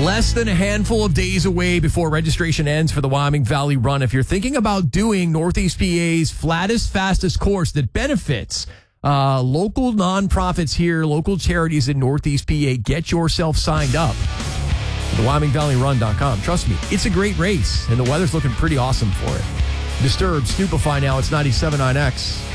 Less than a handful of days away before registration ends for the Wyoming Valley Run. If you're thinking about doing Northeast PA's flattest, fastest course that benefits local nonprofits here, local charities in Northeast PA, get yourself signed up at thewyomingvalleyrun.com. Trust me, it's a great race, and the weather's looking pretty awesome for it. Disturbed, Stupefy now. It's 97.9X.